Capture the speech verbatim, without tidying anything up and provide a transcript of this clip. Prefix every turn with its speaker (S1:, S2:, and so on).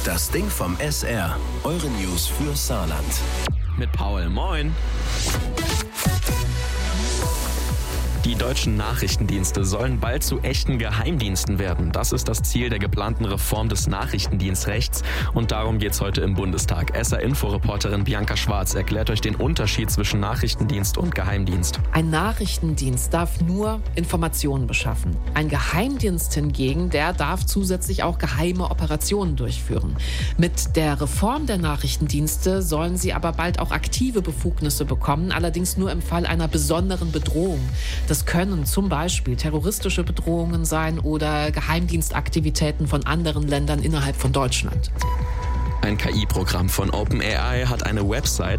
S1: Das Ding vom S R. Eure News für Saarland.
S2: Mit Paul. Moin. Die deutschen Nachrichtendienste sollen bald zu echten Geheimdiensten werden. Das ist das Ziel der geplanten Reform des Nachrichtendienstrechts. Und darum geht's heute im Bundestag. S R-Info-Reporterin Bianca Schwarz erklärt euch den Unterschied zwischen Nachrichtendienst und Geheimdienst.
S3: Ein Nachrichtendienst darf nur Informationen beschaffen. Ein Geheimdienst hingegen, der darf zusätzlich auch geheime Operationen durchführen. Mit der Reform der Nachrichtendienste sollen sie aber bald auch aktive Befugnisse bekommen, allerdings nur im Fall einer besonderen Bedrohung. Das können zum Beispiel terroristische Bedrohungen sein oder Geheimdienstaktivitäten von anderen Ländern innerhalb von Deutschland.
S2: Ein K I-Programm von OpenAI hat eine Website